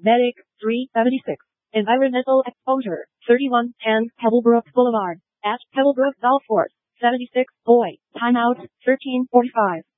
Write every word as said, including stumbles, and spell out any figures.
Medic, three seventy-six. Environmental exposure, thirty-one ten Pebblebrook Boulevard, at Pebblebrook Golf Course, seventy-six. Boy, timeout, thirteen forty-five.